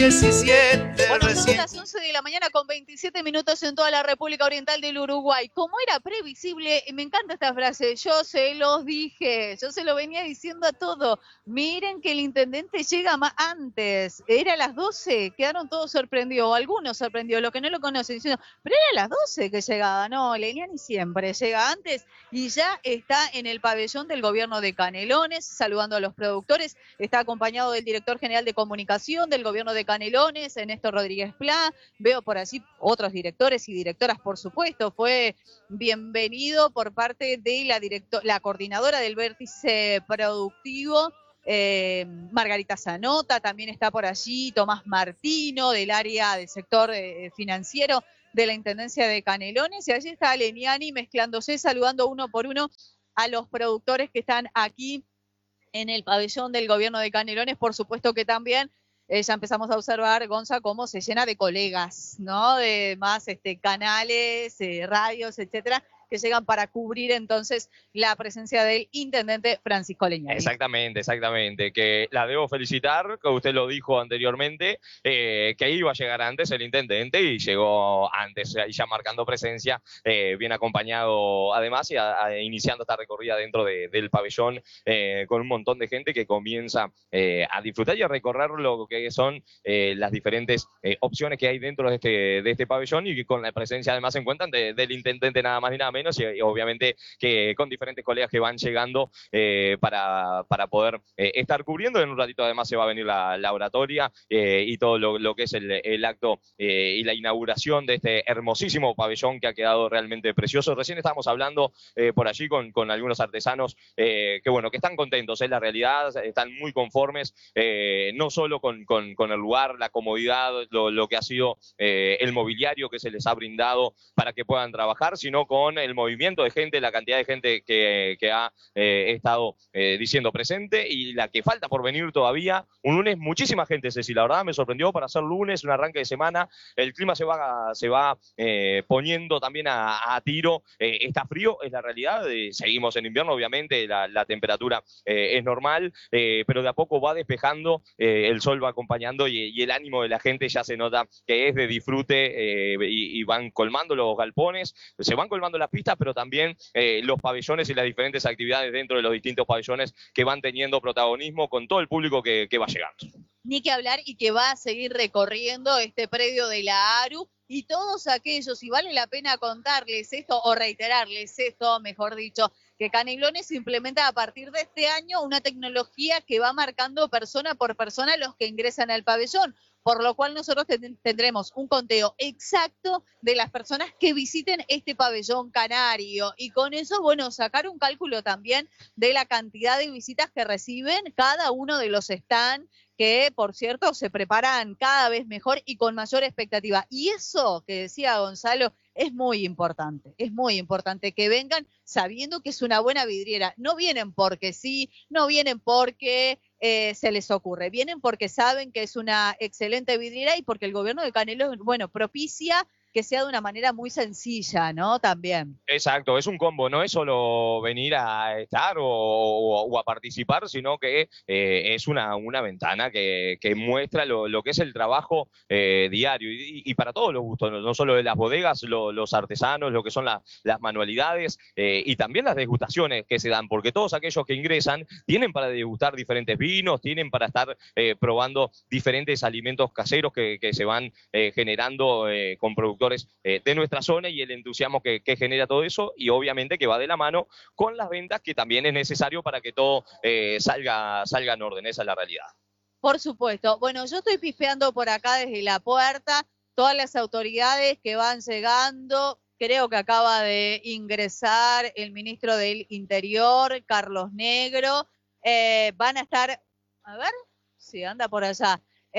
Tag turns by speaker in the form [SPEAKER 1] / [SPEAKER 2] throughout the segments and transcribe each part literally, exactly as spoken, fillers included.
[SPEAKER 1] diecisiete
[SPEAKER 2] Bueno, son
[SPEAKER 1] recién.
[SPEAKER 2] las once de la mañana con veintisiete minutos en toda la República Oriental del Uruguay. Como era previsible, me encanta esta frase, yo se los dije, yo se lo venía diciendo a todo. Miren que el intendente llega más antes, era a las doce, quedaron todos sorprendidos, algunos sorprendidos, los que no lo conocen, diciendo, pero era a las doce que llegaba. No, Leliani siempre llega antes y ya está en el pabellón del gobierno de Canelones, saludando a los productores, está acompañado del director general de comunicación del gobierno de Canelones, Néstor Rodríguez Plá, veo por allí otros directores y directoras, por supuesto, fue bienvenido por parte de la, directo, la coordinadora del vértice productivo, eh, Margarita Zanota, también está por allí Tomás Martino, del área del sector eh, financiero de la Intendencia de Canelones, y allí está Leliani mezclándose, saludando uno por uno a los productores que están aquí en el pabellón del gobierno de Canelones. Por supuesto que también eh, ya empezamos a observar, Gonza, cómo se llena de colegas, ¿no? De más este, canales, eh, radios, etcétera, que llegan para cubrir entonces la presencia del intendente Francisco Leñani.
[SPEAKER 3] Exactamente, exactamente. Que la debo felicitar, que usted lo dijo anteriormente, eh, que iba a llegar antes el intendente y llegó antes, y ya marcando presencia, eh, bien acompañado además y a, a, iniciando esta recorrida dentro de, del pabellón eh, con un montón de gente que comienza eh, a disfrutar y a recorrer lo que son eh, las diferentes eh, opciones que hay dentro de este, de este pabellón y con la presencia además se encuentran de, del intendente nada más ni nada menos y, y obviamente que con diferentes colegas que van llegando eh, para, para poder eh, estar cubriendo. En un ratito además se va a venir la, la oratoria eh, y todo lo, lo que es el, el acto eh, y la inauguración de este hermosísimo pabellón que ha quedado realmente precioso. Recién estábamos hablando eh, por allí con, con algunos artesanos eh, que bueno, que están contentos, es la realidad, están muy conformes, eh, no solo con, con, con el lugar, la comodidad, lo, lo que ha sido eh, el mobiliario que se les ha brindado para que puedan trabajar, sino con el movimiento de gente, la cantidad de gente que, que ha eh, estado eh, diciendo presente y la que falta por venir todavía. Un lunes, muchísima gente, Ceci, la verdad me sorprendió para ser lunes, un arranque de semana, el clima se va, se va eh, poniendo también a, a tiro, eh, está frío, es la realidad, eh, seguimos en invierno, obviamente, la, la temperatura eh, es normal, eh, pero de a poco va despejando, eh, el sol va acompañando y, y el ánimo de la gente ya se nota que es de disfrute eh, y, y van colmando los galpones, se van colmando las pistas, pero también eh, los pabellones y las diferentes actividades dentro de los distintos pabellones que van teniendo protagonismo con todo el público que, que va llegando.
[SPEAKER 2] Ni que hablar y que va a seguir recorriendo este predio de la ARU y todos aquellos, y vale la pena contarles esto o reiterarles esto, mejor dicho, que Canelones implementa a partir de este año una tecnología que va marcando persona por persona los que ingresan al pabellón, por lo cual nosotros tendremos un conteo exacto de las personas que visiten este pabellón canario y con eso, bueno, sacar un cálculo también de la cantidad de visitas que reciben cada uno de los stands que, por cierto, se preparan cada vez mejor y con mayor expectativa. Y eso que decía Gonzalo es muy importante, es muy importante que vengan sabiendo que es una buena vidriera. No vienen porque sí, no vienen porque eh, se les ocurre, vienen porque saben que es una excelente vidriera y porque el gobierno de Canelones, bueno, propicia que sea de una manera muy sencilla, ¿no? También.
[SPEAKER 3] Exacto, es un combo, no es solo venir a estar o, o, o a participar, sino que eh, es una, una ventana que, que muestra lo, lo que es el trabajo eh, diario y, y para todos los gustos, no, no solo de las bodegas, lo, los artesanos, lo que son la, las manualidades eh, y también las degustaciones que se dan, porque todos aquellos que ingresan tienen para degustar diferentes vinos, tienen para estar eh, probando diferentes alimentos caseros que, que se van eh, generando eh, con productos Eh, de nuestra zona y el entusiasmo que, que genera todo eso y obviamente que va de la mano con las ventas que también es necesario para que todo eh, salga, salga en orden, esa es la realidad.
[SPEAKER 2] Por supuesto. Bueno, yo estoy pispeando por acá desde la puerta, todas las autoridades que van llegando, creo que acaba de ingresar el ministro del Interior, Carlos Negro, eh, van a estar, a ver, si anda por allá.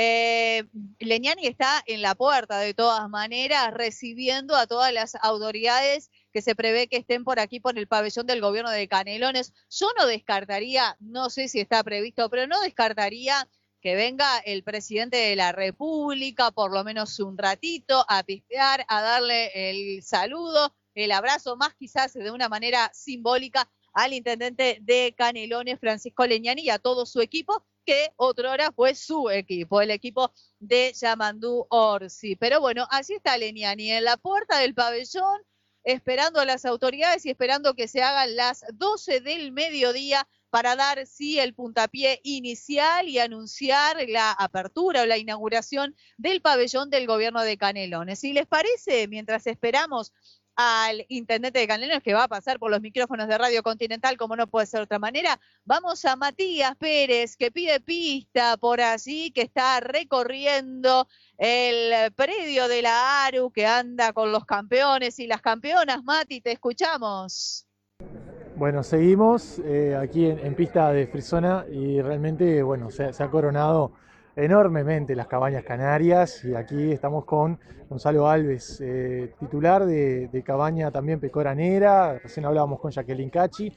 [SPEAKER 2] Eh, Leñani está en la puerta de todas maneras recibiendo a todas las autoridades que se prevé que estén por aquí por el pabellón del gobierno de Canelones. Yo no descartaría, no sé si está previsto, pero no descartaría que venga el presidente de la República por lo menos un ratito a pispear, a darle el saludo, el abrazo, más quizás de una manera simbólica al intendente de Canelones, Francisco Leñani, y a todo su equipo, que otrora fue su equipo, el equipo de Yamandú Orsi. Pero bueno, así está Leniani, en la puerta del pabellón, esperando a las autoridades y esperando que se hagan las doce del mediodía para dar, sí, el puntapié inicial y anunciar la apertura o la inauguración del pabellón del gobierno de Canelones. Si les parece, mientras esperamos al intendente de Canelones, que va a pasar por los micrófonos de Radio Continental, como no puede ser de otra manera, vamos a Matías Pérez, que pide pista por allí, que está recorriendo el predio de la ARU, que anda con los campeones y las campeonas. Mati, te escuchamos.
[SPEAKER 1] Bueno, seguimos eh, aquí en, en pista de Frisona y realmente, bueno, se, se ha coronado enormemente las Cabañas Canarias y aquí estamos con Gonzalo Alves, eh, titular de, de Cabaña también Pecora Negra. Recién hablábamos con Jacqueline Cachi,